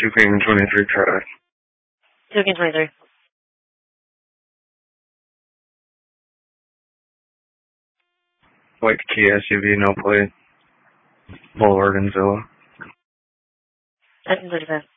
King 23 try. 2 King 23. White key SUV, no plate. Boulevard and Zilla. 1935.